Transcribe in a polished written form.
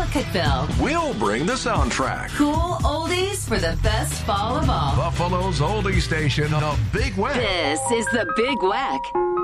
Pocketville. We'll bring the soundtrack. Cool oldies for the best fall of all. Buffalo's oldie station, The Big Wack. This is The Big Wack.